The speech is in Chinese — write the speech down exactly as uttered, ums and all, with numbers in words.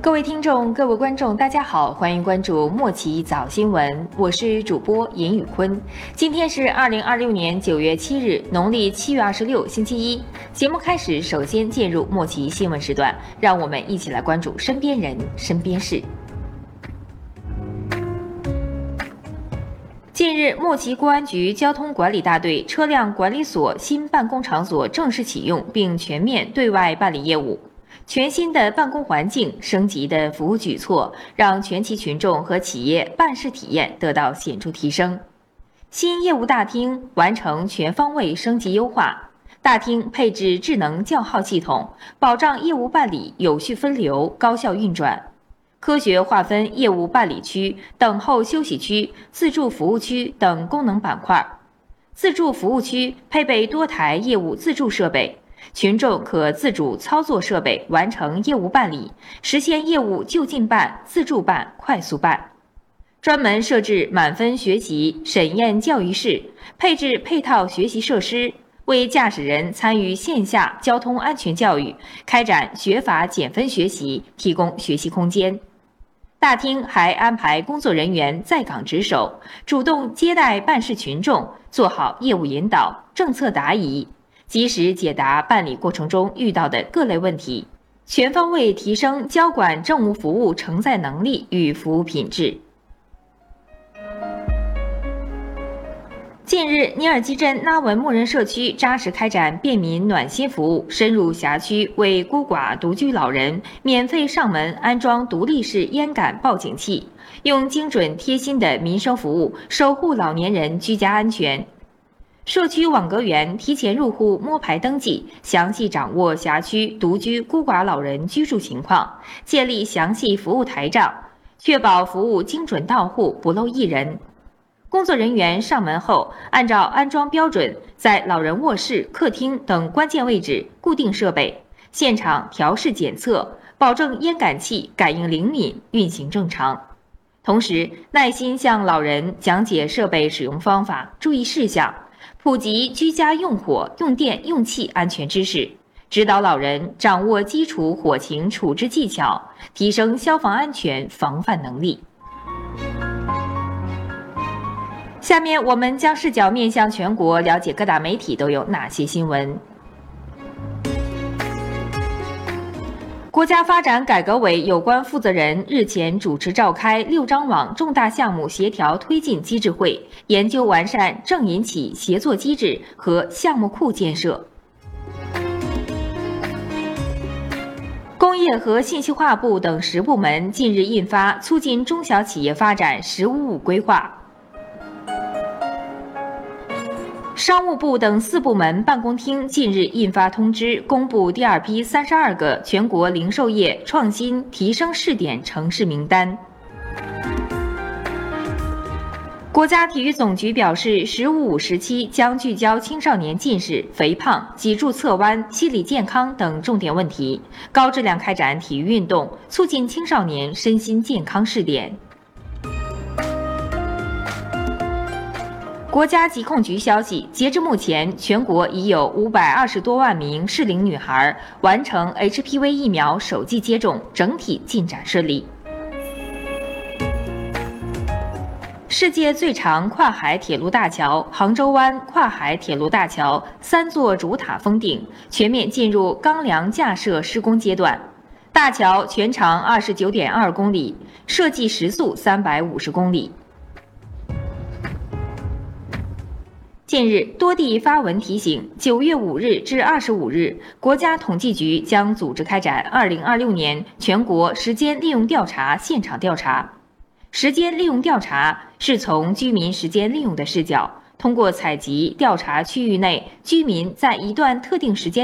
各位听众、各位观众，大家好，欢迎关注莫奇早新闻，我是主播尹宇坤。今天是二零二六年九月七日，农历七月二十六，星期一。节目开始，首先进入莫奇新闻时段，让我们一起来关注身边人、身边事。近日，莫奇公安局交通管理大队车辆管理所新办公场所正式启用，并全面对外办理业务。全新的办公环境、升级的服务举措，让全旗群众和企业办事体验得到显著提升。新业务大厅完成全方位升级优化，大厅配置智能叫号系统，保障业务办理有序分流、高效运转。科学划分业务办理区、等候休息区、自助服务区等功能板块。自助服务区配备多台业务自助设备。群众可自主操作设备完成业务办理，实现业务就近办、自助办、快速办。专门设置满分学习审验教育室，配置配套学习设施，为驾驶人参与线下交通安全教育、开展学法减分学习提供学习空间。大厅还安排工作人员在岗值守，主动接待办事群众，做好业务引导、政策答疑。及时解答办理过程中遇到的各类问题，全方位提升交管政务服务承载能力与服务品质。近日，尼尔基镇拉文牧人社区扎实开展便民暖心服务，深入辖区为孤寡独居老人免费上门安装独立式烟感报警器，用精准贴心的民生服务守护老年人居家安全。社区网格员提前入户摸排登记，详细掌握辖区独居孤寡老人居住情况，建立详细服务台账，确保服务精准到户，不漏一人。工作人员上门后，按照安装标准，在老人卧室、客厅等关键位置固定设备，现场调试检测，保证烟感器感应灵敏，运行正常。同时，耐心向老人讲解设备使用方法、注意事项，普及居家用火、用电、用气安全知识，指导老人掌握基础火情处置技巧，提升消防安全防范能力。下面我们将视角面向全国，了解各大媒体都有哪些新闻。国家发展改革委有关负责人日前主持召开六张网重大项目协调推进机制会，研究完善政银企协作机制和项目库建设。工业和信息化部等十部门近日印发《促进中小企业发展“十五五”规划》。商务部等四部门办公厅近日印发通知，公布第二批三十二个全国零售业创新提升试点城市名单。国家体育总局表示，“十五五”时期将聚焦青少年近视、肥胖、脊柱侧弯、心理健康等重点问题，高质量开展体育运动，促进青少年身心健康试点。国家疾控局消息，截至目前，全国已有五百二十多万名适龄女孩完成 H P V 疫苗首剂接种，整体进展顺利。世界最长跨海铁路大桥杭州湾跨海铁路大桥三座主塔封顶，全面进入钢梁架设施工阶段。大桥全长二十九点二公里，设计时速三百五十公里。近日，多地发文提醒，九月五日至二十五日，国家统计局将组织开展二零二六年全国时间利用调查现场调查。时间利用调查是从居民时间利用的视角，通过采集调查区域内居民在一段特定时间